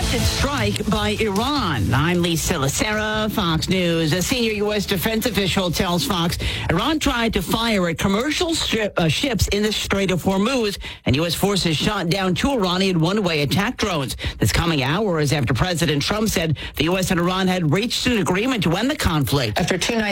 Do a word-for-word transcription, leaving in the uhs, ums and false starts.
Unexpected strike by Iran. I'm Lisa Lacera, Fox News. A senior U S defense official tells Fox Iran tried to fire at commercial strip, uh, ships in the Strait of Hormuz, and U S forces shot down two Iranian one-way attack drones. This coming hours after President Trump said the U S and Iran had reached an agreement to end the conflict. After two nights